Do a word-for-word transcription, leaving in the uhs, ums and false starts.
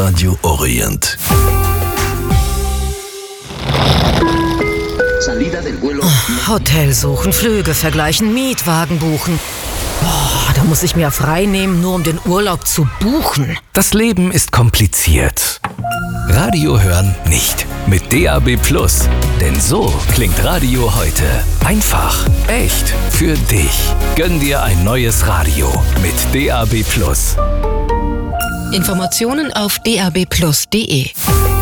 Radio Orient. Hotel suchen, Flüge vergleichen, Mietwagen buchen. Oh, da muss ich mir frei nehmen, nur um den Urlaub zu buchen. Das Leben ist kompliziert. Radio hören nicht. Mit D A B Plus. Denn so klingt Radio heute. Einfach, echt, für dich. Gönn dir ein neues Radio mit D A B Plus. Informationen auf d a b plus punkt d e.